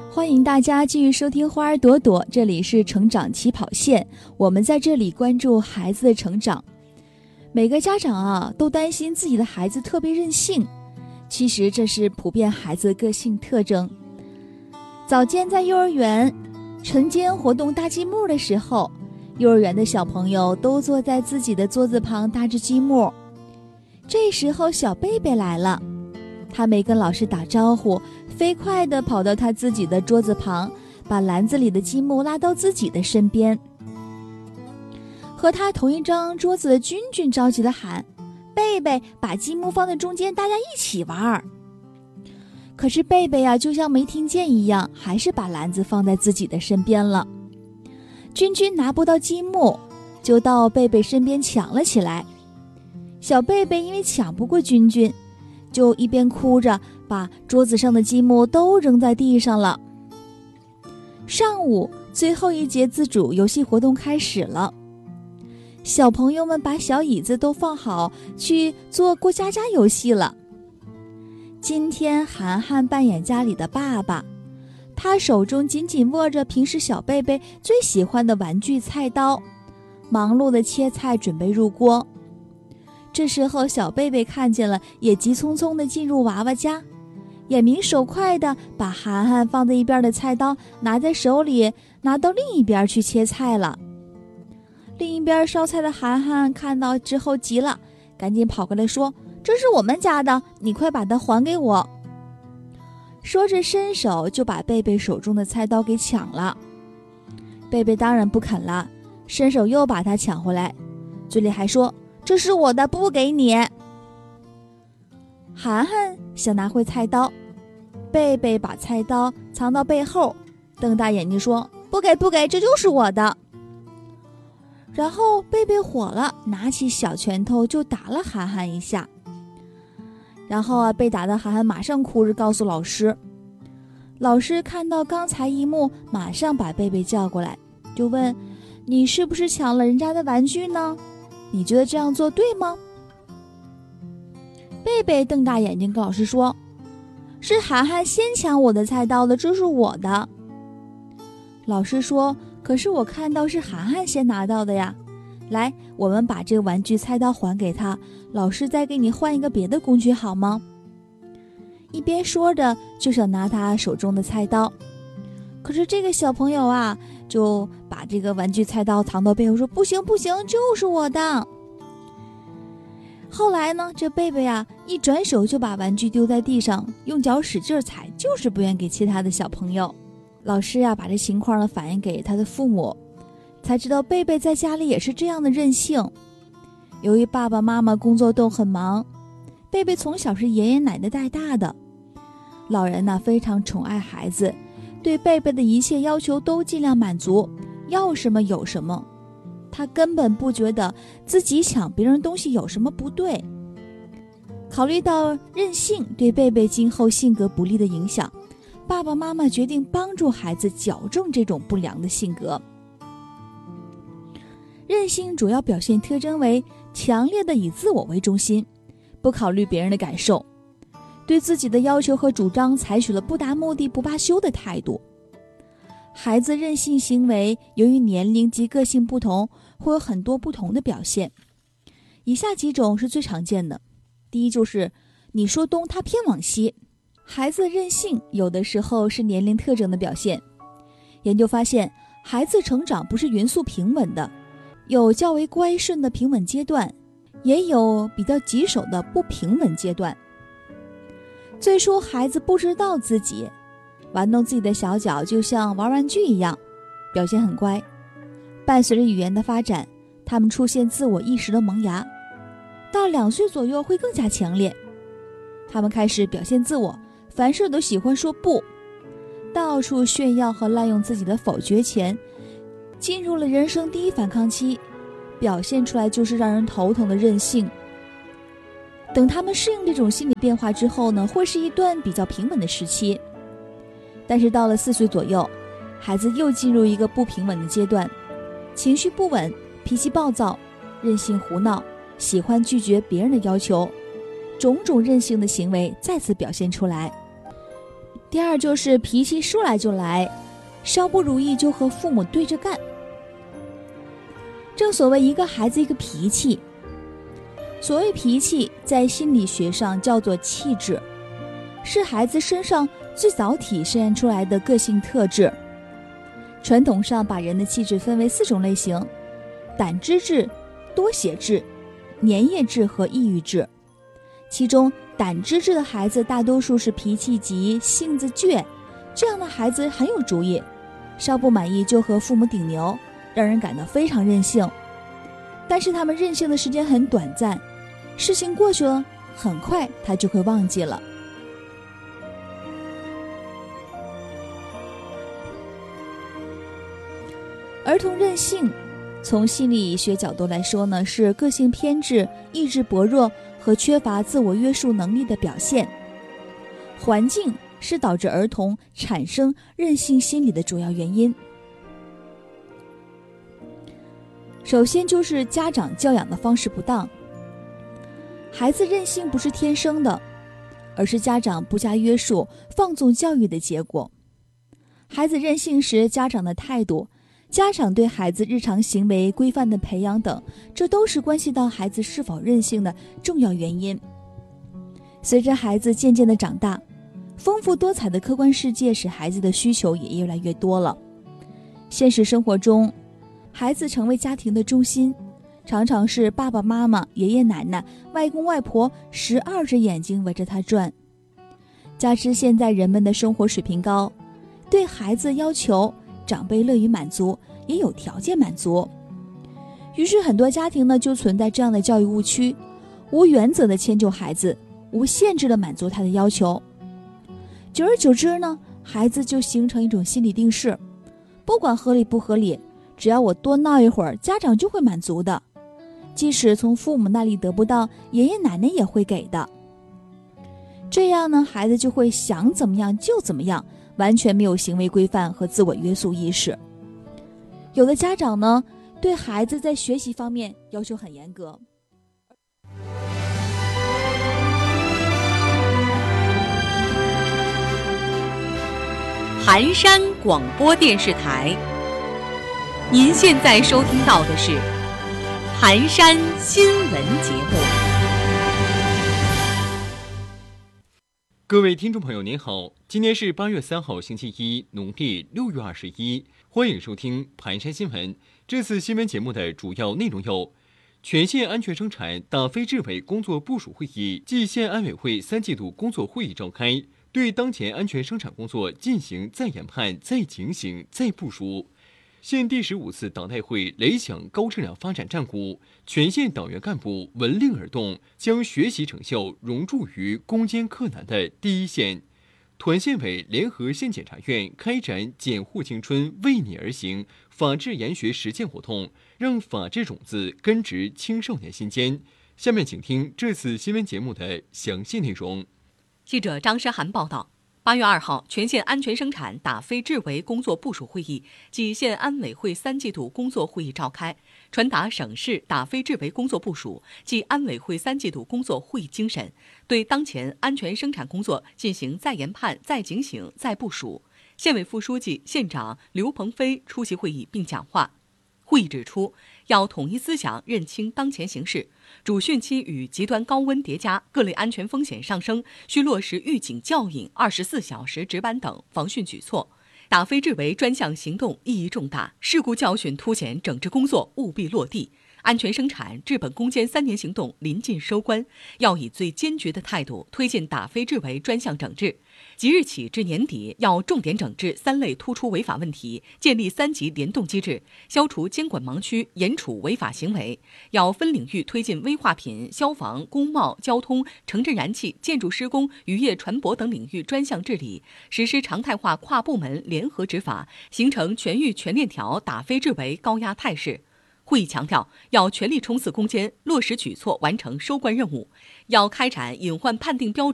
欢迎大家继续收听花儿朵朵，这里是成长起跑线，我们在这里关注孩子的成长。每个家长都担心自己的孩子特别任性，其实这是普遍孩子的个性特征。早间在幼儿园晨间活动搭积木的时候，幼儿园的小朋友都坐在自己的桌子旁搭着积木。这时候小贝贝来了，他没跟老师打招呼，飞快地跑到他自己的桌子旁，把篮子里的积木拉到自己的身边。和他同一张桌子的君君着急地喊：贝贝，把积木放在中间，大家一起玩。可是贝贝就像没听见一样，还是把篮子放在自己的身边了。君君拿不到积木，就到贝贝身边抢了起来。小贝贝因为抢不过君君，就一边哭着把桌子上的积木都扔在地上了。上午最后一节自主游戏活动开始了，小朋友们把小椅子都放好，去做过家家游戏了。今天涵涵扮演家里的爸爸，他手中紧紧握着平时小贝贝最喜欢的玩具菜刀，忙碌地切菜准备入锅。这时候小贝贝看见了，也急匆匆地进入娃娃家，眼明手快地把涵涵放在一边的菜刀拿在手里，拿到另一边去切菜了。另一边烧菜的涵涵看到之后急了，赶紧跑过来说：这是我们家的，你快把它还给我。说着伸手就把贝贝手中的菜刀给抢了。贝贝当然不肯了，伸手又把它抢回来，嘴里还说：这是我的，不给你。涵涵想拿回菜刀，贝贝把菜刀藏到背后，瞪大眼睛说：不给不给，这就是我的。然后贝贝火了，拿起小拳头就打了涵涵一下。然后被打的涵涵马上哭着告诉老师。老师看到刚才一幕，马上把贝贝叫过来，就问：你是不是抢了人家的玩具呢？你觉得这样做对吗？贝贝瞪大眼睛跟老师说：是涵涵先抢我的菜刀的，这是我的。老师说：可是我看到是涵涵先拿到的呀。来，我们把这个玩具菜刀还给他，老师再给你换一个别的工具好吗？一边说着就想拿他手中的菜刀，可是这个小朋友就把这个玩具菜刀藏到背后说：不行不行，就是我的。后来呢，这贝贝一转手就把玩具丢在地上，用脚使劲踩，就是不愿给其他的小朋友。老师把这情况反映给他的父母，才知道贝贝在家里也是这样的任性。由于爸爸妈妈工作都很忙，贝贝从小是爷爷奶奶带大的，老人非常宠爱孩子，对贝贝的一切要求都尽量满足，要什么有什么。他根本不觉得自己抢别人东西有什么不对。考虑到任性对贝贝今后性格不利的影响，爸爸妈妈决定帮助孩子矫正这种不良的性格。任性主要表现特征为强烈的以自我为中心，不考虑别人的感受，对自己的要求和主张采取了不达目的不罢休的态度。孩子任性行为由于年龄及个性不同，会有很多不同的表现。以下几种是最常见的。第一就是你说东他偏往西。孩子任性有的时候是年龄特征的表现。研究发现，孩子成长不是匀速平稳的，有较为乖顺的平稳阶段，也有比较棘手的不平稳阶段。最初孩子不知道自己玩弄自己的小脚就像玩玩具一样，表现很乖。伴随着语言的发展，他们出现自我意识的萌芽，到2岁左右会更加强烈。他们开始表现自我，凡事都喜欢说不，到处炫耀和滥用自己的否决权，进入了人生第一反抗期，表现出来就是让人头疼的任性。等他们适应这种心理变化之后呢，会是一段比较平稳的时期。但是到了4岁左右，孩子又进入一个不平稳的阶段，情绪不稳，脾气暴躁，任性胡闹，喜欢拒绝别人的要求，种种任性的行为再次表现出来。 第二就是脾气说来就来，稍不如意就和父母对着干。正所谓一个孩子一个脾气，所谓脾气在心理学上叫做气质，是孩子身上最早体现出来的个性特质。传统上把人的气质分为4种类型：胆汁质、多血质、粘液质和抑郁质。其中胆汁质的孩子大多数是脾气急、性子倔，这样的孩子很有主意，稍不满意就和父母顶牛，让人感到非常任性。但是他们任性的时间很短暂，事情过去了，很快他就会忘记了。儿童任性从心理学角度来说呢，是个性偏执、意志薄弱和缺乏自我约束能力的表现。环境是导致儿童产生任性心理的主要原因。首先就是家长教养的方式不当。孩子任性不是天生的，而是家长不加约束、放纵教育的结果。孩子任性时，家长的态度、家长对孩子日常行为规范的培养等，这都是关系到孩子是否任性的重要原因。随着孩子渐渐的长大，丰富多彩的客观世界使孩子的需求也越来越多了。现实生活中，孩子成为家庭的中心，常常是爸爸妈妈、爷爷奶奶、外公外婆12只眼睛围着他转。加之现在人们的生活水平高，对孩子要求长辈乐于满足，也有条件满足。于是很多家庭呢就存在这样的教育误区：无原则的迁就孩子，无限制的满足他的要求。久而久之呢，孩子就形成一种心理定势，不管合理不合理，只要我多闹一会儿，家长就会满足的。即使从父母那里得不到，爷爷奶奶也会给的。这样呢，孩子就会想怎么样就怎么样，完全没有行为规范和自我约束意识。有的家长呢，对孩子在学习方面要求很严格。 寒山广播电视台，您现在收听到的是寒山新闻节目。 各位听众朋友您好，今天是8月3号星期一，农历6月21，欢迎收听盘山新闻。这次新闻节目的主要内容有：全县安全生产大非治委工作部署会议暨县安委会3季度工作会议召开，对当前安全生产工作进行再研判、再警醒、再部署。县第15次党代会擂响高质量发展战鼓，全县党员干部闻令而动，将学习成效融入于攻坚克难的第一线。团县委联合县检察院开展检护青春为你而行法治研学实践活动，让法治种子根植青少年心间。下面请听这次新闻节目的详细内容。 记者张诗涵报道，8月2号，全县安全生产打非治委工作部署会议暨县安委会3季度工作会议召开，传达省市打非治委工作部署暨安委会3季度工作会议精神，对当前安全生产工作进行再研判、再警醒、再部署。县委副书记、县长刘鹏飞出席会议并讲话。会议指出，要统一思想，认清当前形势，主汛期与极端高温叠加，各类安全风险上升，需落实预警教引、24小时值班等防汛举措。打非治委专项行动意义重大，事故教训凸显整治工作务必落地。安全生产治本攻坚3年行动临近收官，要以最坚决的态度推进打非治委专项整治。即日起至年底，要重点整治3类突出违法问题，建立3级联动机制，消除监管盲区，严处违法行为。要分领域推进危化品、消防、工贸、交通、城镇燃气、建筑施工、渔业船舶等领域专项治理，实施常态化跨部门联合执法，形成全域全链条打非治委高压态势。会议强调，要全力冲刺攻坚，落实举措完成收官任务。要开展隐患判定标